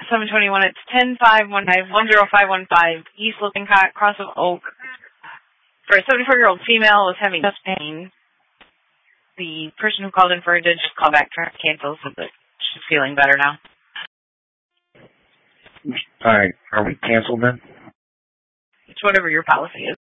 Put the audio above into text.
721, it's 10515 East Lippincott, Cross of Oak. For a 74-year-old female was having chest pain. The person who called in for it did just call back to cancel, so that she's feeling better now. Alright, are we canceled then? It's whatever your policy is.